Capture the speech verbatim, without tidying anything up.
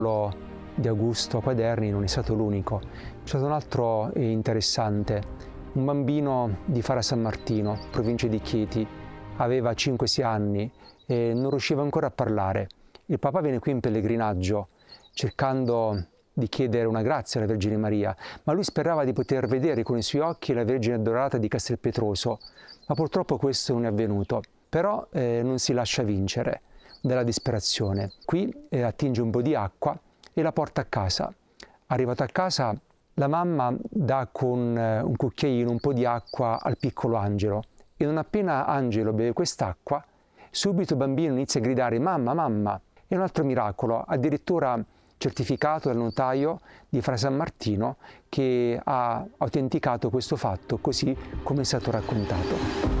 di Augusto Quaderni non è stato l'unico. C'è stato un altro interessante, un bambino di Fara San Martino, provincia di Chieti, aveva cinque sei anni e non riusciva ancora a parlare. Il papà viene qui in pellegrinaggio cercando di chiedere una grazia alla Vergine Maria, ma lui sperava di poter vedere con i suoi occhi la Vergine Addolorata di Castelpetroso, ma purtroppo questo non è avvenuto. Però eh, non si lascia vincere dalla disperazione. Qui eh, attinge un po' di acqua e la porta a casa. Arrivato a casa, la mamma dà con eh, un cucchiaino un po' di acqua al piccolo Angelo e non appena Angelo beve quest'acqua, subito il bambino inizia a gridare «Mamma, mamma!». È un altro miracolo, addirittura certificato dal notaio di Fra San Martino, che ha autenticato questo fatto così come è stato raccontato.